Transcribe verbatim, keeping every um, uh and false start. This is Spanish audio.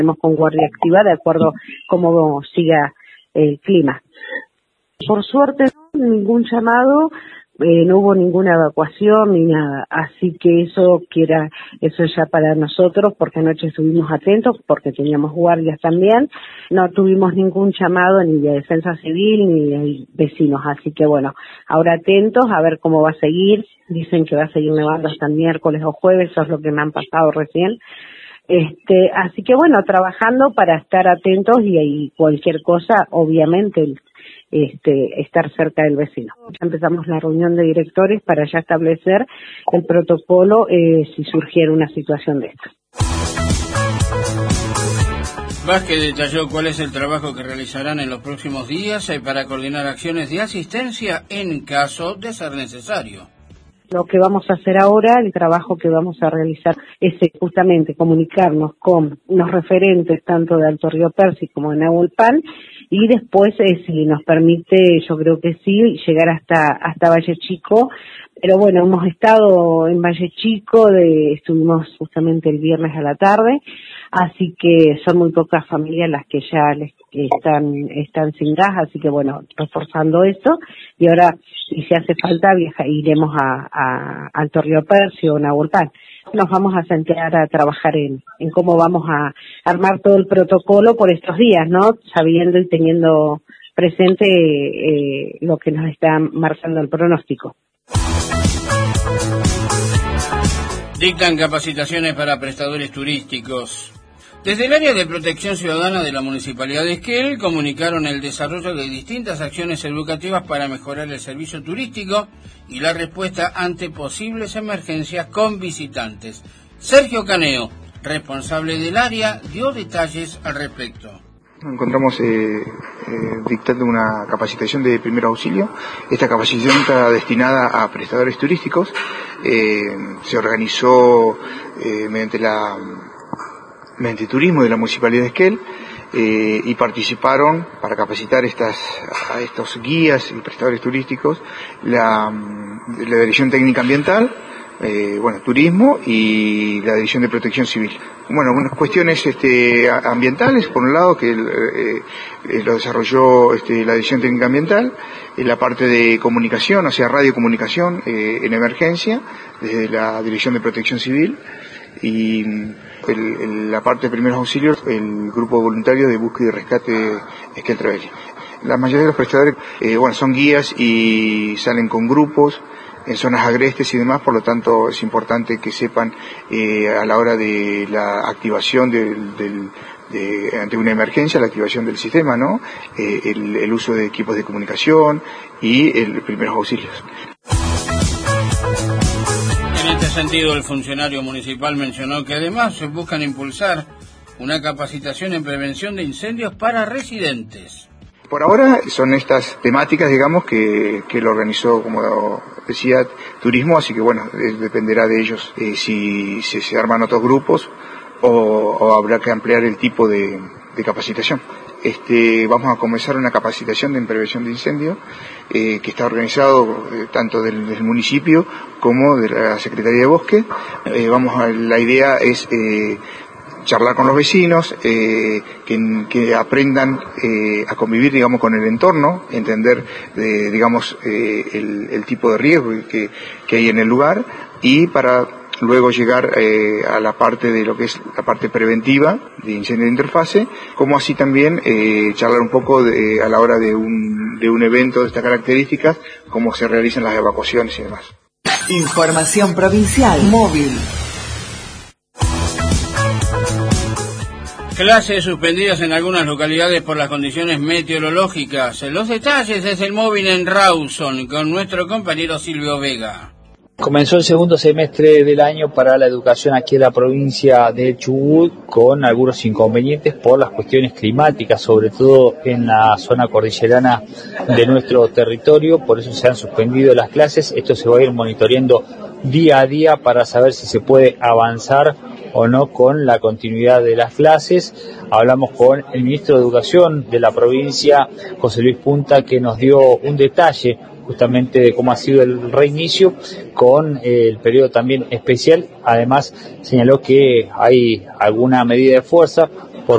Tenemos con guardia activa de acuerdo a cómo siga el clima. Por suerte, no, ningún llamado, eh, no hubo ninguna evacuación ni nada, así que eso que era, eso ya para nosotros, porque anoche estuvimos atentos, porque teníamos guardias también, no tuvimos ningún llamado ni de defensa civil ni de vecinos, así que bueno, ahora atentos a ver cómo va a seguir. Dicen que va a seguir nevando hasta el miércoles o jueves, eso es lo que me han pasado recién. Este, así que bueno, trabajando para estar atentos y, y cualquier cosa, obviamente, este, estar cerca del vecino. Ya empezamos la reunión de directores para ya establecer el protocolo eh, si surgiera una situación de esta. Vázquez detalló cuál es el trabajo que realizarán en los próximos días eh, para coordinar acciones de asistencia en caso de ser necesario. Lo que vamos a hacer ahora, el trabajo que vamos a realizar es justamente comunicarnos con los referentes tanto de Alto Río Percy como de Nahuelpan y después, eh, si nos permite, yo creo que sí, llegar hasta hasta Valle Chico. Pero bueno, hemos estado en Valle Chico, de, estuvimos justamente el viernes a la tarde, así que son muy pocas familias las que ya les, que están están sin gas, así que bueno, reforzando eso, y ahora, si se hace falta, viaja, iremos a, a Alto Río Percy o Nahuelpan. Nos vamos a centrar a trabajar en, en cómo vamos a armar todo el protocolo por estos días, ¿no? Sabiendo y teniendo presente eh, lo que nos está marcando el pronóstico. Dictan capacitaciones para prestadores turísticos. Desde el área de protección ciudadana de la Municipalidad de Esquel comunicaron el desarrollo de distintas acciones educativas para mejorar el servicio turístico y la respuesta ante posibles emergencias con visitantes. Sergio Caneo, responsable del área, dio detalles al respecto. Nos encontramos eh, eh, dictando una capacitación de primer auxilio. Esta capacitación está destinada a prestadores turísticos. Eh, se organizó eh, mediante la mediante turismo de la Municipalidad de Esquel eh, y participaron para capacitar estas a estos guías y prestadores turísticos la, la Dirección Técnica Ambiental, eh, bueno, Turismo y la Dirección de Protección Civil. Bueno, unas cuestiones este, ambientales, por un lado, que eh, eh, lo desarrolló este, la Dirección Técnica Ambiental, en la parte de comunicación, o sea, radiocomunicación eh, en emergencia, desde la Dirección de Protección Civil, y el, el, la parte de primeros auxilios, el grupo voluntario de búsqueda y rescate Esquel Trevelli. La mayoría de los prestadores, eh, bueno, son guías y salen con grupos en zonas agrestes y demás, por lo tanto es importante que sepan eh, a la hora de la activación del, del, de, ante una emergencia, la activación del sistema, ¿no? Eh, el, el uso de equipos de comunicación y el primeros auxilios. En este sentido, el funcionario municipal mencionó que además se buscan impulsar una capacitación en prevención de incendios para residentes. Por ahora son estas temáticas, digamos, que, que lo organizó, como decía, Turismo, así que bueno, dependerá de ellos eh, si, si se arman otros grupos o, o habrá que ampliar el tipo de, de capacitación. Este, vamos a comenzar una capacitación en prevención de incendios eh, que está organizado eh, tanto del, del municipio como de la Secretaría de Bosque. Eh, vamos a, la idea es eh, charlar con los vecinos, eh, que, que aprendan eh, a convivir, digamos, con el entorno, entender, eh, digamos, eh, el, el tipo de riesgo que, que hay en el lugar, y para luego llegar eh, a la parte de lo que es la parte preventiva de incendio de interfase, como así también eh, charlar un poco de, a la hora de un, de un evento de estas características, cómo se realizan las evacuaciones y demás. Información provincial móvil. Clases suspendidas en algunas localidades por las condiciones meteorológicas. Los detalles desde el móvil en Rawson con nuestro compañero Silvio Vega. Comenzó el segundo semestre del año para la educación aquí en la provincia de Chubut con algunos inconvenientes por las cuestiones climáticas, sobre todo en la zona cordillerana de nuestro territorio. Por eso se han suspendido las clases. Esto se va a ir monitoreando día a día para saber si se puede avanzar o no con la continuidad de las clases. Hablamos con el ministro de Educación de la provincia, José Luis Punta, que nos dio un detalle justamente de cómo ha sido el reinicio con eh, el periodo también especial. Además señaló que hay alguna medida de fuerza